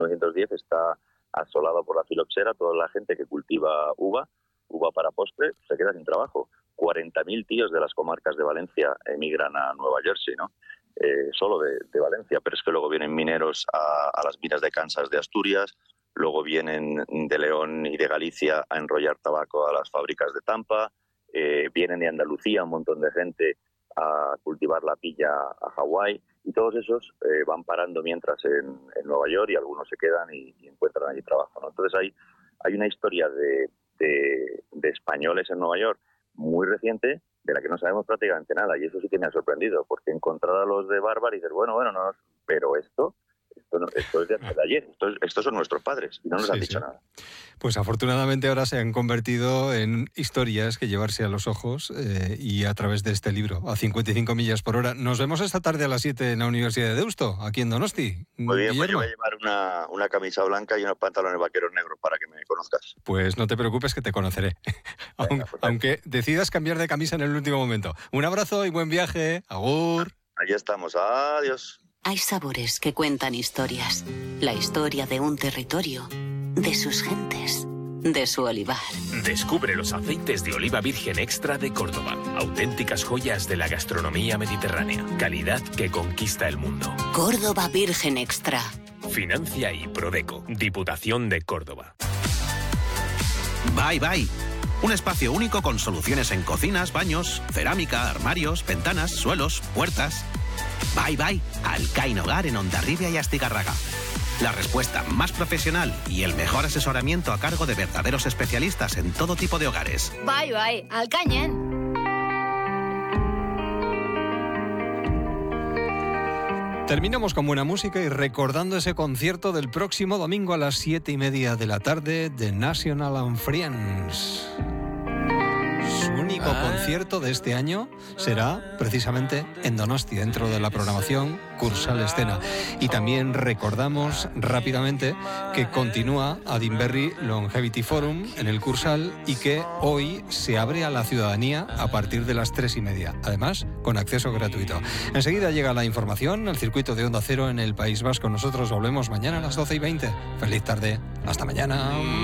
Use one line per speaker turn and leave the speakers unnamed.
1910 está asolado por la filoxera. Toda la gente que cultiva uva para postre, se queda sin trabajo. 40.000 tíos de las comarcas de Valencia emigran a Nueva Jersey, ¿no? Solo de Valencia, pero es que luego vienen mineros a las minas de Kansas de Asturias, luego vienen de León y de Galicia a enrollar tabaco a las fábricas de Tampa, vienen de Andalucía un montón de gente a cultivar la pilla a Hawái, y todos esos van parando mientras en Nueva York, y algunos se quedan y encuentran allí trabajo, ¿no? Entonces hay una historia de españoles en Nueva York muy reciente, de la que no sabemos prácticamente nada, y eso sí que me ha sorprendido, porque encontrar a los de Bárbara y dices, bueno, no, pero esto es de ayer, estos son nuestros padres, y no nos han dicho nada.
Pues afortunadamente ahora se han convertido en historias que llevarse a los ojos, y a través de este libro, a 55 millas por hora. Nos vemos esta tarde a las 7 en la Universidad de Deusto, aquí en Donosti.
Muy bien, pues yo voy a llevar una camisa blanca y unos pantalones vaqueros negros para que me conozcas.
Pues no te preocupes, que te conoceré. Venga, aunque decidas cambiar de camisa en el último momento. Un abrazo y buen viaje. Agur.
Allí estamos. Adiós.
Hay sabores que cuentan historias. La historia de un territorio, de sus gentes, de su olivar.
Descubre los aceites de oliva virgen extra de Córdoba. Auténticas joyas de la gastronomía mediterránea. Calidad que conquista el mundo.
Córdoba Virgen Extra.
Financia y Prodeco. Diputación de Córdoba.
Bye. Un espacio único con soluciones en cocinas, baños, cerámica, armarios, ventanas, suelos, puertas. Bye. Alcain Hogar en Hondarribia y Astigarraga. La respuesta más profesional y el mejor asesoramiento a cargo de verdaderos especialistas en todo tipo de hogares.
Bye. Alcañen.
Terminamos con buena música y recordando ese concierto del próximo domingo a las 7:30 de la tarde de National and Friends. Su único concierto de este año será precisamente en Donosti, dentro de la programación Cursal Escena. Y también recordamos rápidamente que continúa Adinberri Longevity Forum en el Cursal, y que hoy se abre a la ciudadanía a partir de las 3:30, además con acceso gratuito. Enseguida llega la información, el circuito de Onda Cero en el País Vasco. Nosotros volvemos mañana a las 12:20. Feliz tarde, hasta mañana.